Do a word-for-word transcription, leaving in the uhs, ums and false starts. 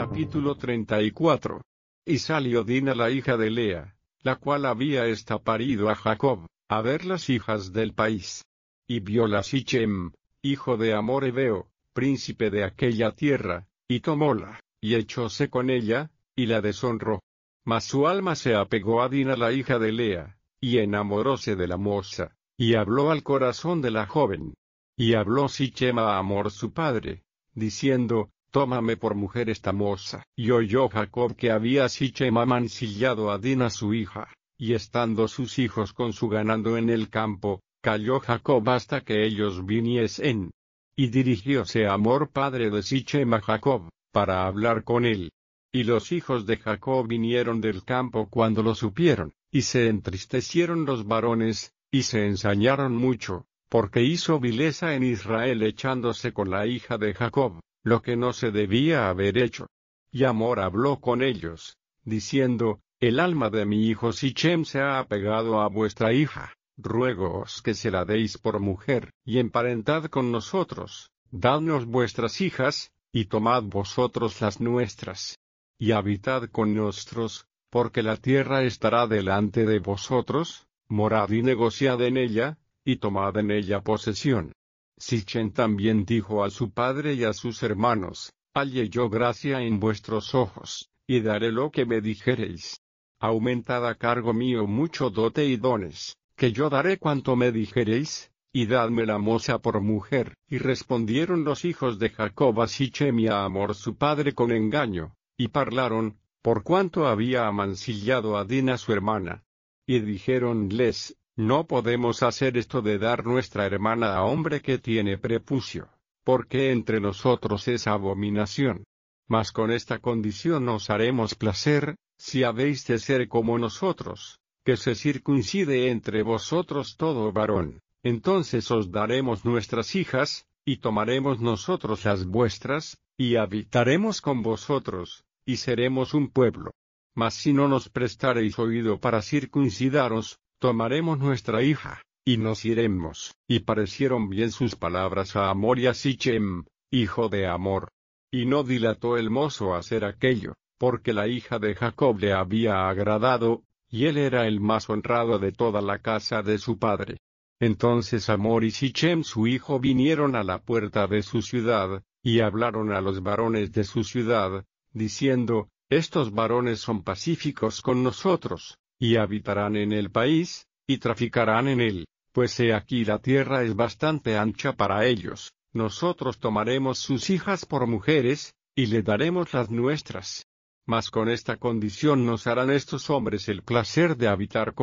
Capítulo treinta y cuatro. Y salió Dina la hija de Lea, la cual había esta parido a Jacob, a ver las hijas del país. Y viola Sichem, hijo de Hamor Heveo, príncipe de aquella tierra, y tomóla, y echóse con ella, y la deshonró. Mas su alma se apegó a Dina la hija de Lea, y enamoróse de la moza, y habló al corazón de la joven. Y habló Sichem a Hamor su padre, diciendo, tómame por mujer esta moza. Y oyó Jacob que había Sichem amancillado a Dina su hija, y estando sus hijos con su ganado en el campo, calló Jacob hasta que ellos viniesen. Y dirigióse Hamor padre de Sichem a Jacob, para hablar con él. Y los hijos de Jacob vinieron del campo cuando lo supieron, y se entristecieron los varones, y se ensañaron mucho, porque hizo vileza en Israel echándose con la hija de Jacob, lo que no se debía haber hecho. Y Hamor habló con ellos, diciendo, el alma de mi hijo Sichem se ha apegado a vuestra hija, ruégoos que se la deis por mujer, y emparentad con nosotros, dadnos vuestras hijas, y tomad vosotros las nuestras. Y habitad con nosotros, porque la tierra estará delante de vosotros, morad y negociad en ella, y tomad en ella posesión. Sichem también dijo a su padre y a sus hermanos, halle yo gracia en vuestros ojos, y daré lo que me dijereis. Aumentad a cargo mío mucho dote y dones, que yo daré cuanto me dijereis, y dadme la moza por mujer. Y respondieron los hijos de Jacob a Sichem y a Hamor su padre con engaño, y parlaron, por cuanto había amancillado a Dina su hermana. Y dijéronles, no podemos hacer esto de dar nuestra hermana a hombre que tiene prepucio, porque entre nosotros es abominación. Mas con esta condición os haremos placer, si habéis de ser como nosotros, que se circuncide entre vosotros todo varón, entonces os daremos nuestras hijas, y tomaremos nosotros las vuestras, y habitaremos con vosotros, y seremos un pueblo. Mas si no nos prestareis oído para circuncidaros, tomaremos nuestra hija, y nos iremos. Y parecieron bien sus palabras a Hamor y a Sichem, hijo de Hamor. Y no dilató el mozo a hacer aquello, porque la hija de Jacob le había agradado, y él era el más honrado de toda la casa de su padre. Entonces Hamor y Sichem su hijo vinieron a la puerta de su ciudad, y hablaron a los varones de su ciudad, diciendo, estos varones son pacíficos con nosotros, y habitarán en el país, y traficarán en él, pues he aquí la tierra es bastante ancha para ellos, nosotros tomaremos sus hijas por mujeres, y le daremos las nuestras. Mas con esta condición nos harán estos hombres el placer de habitar con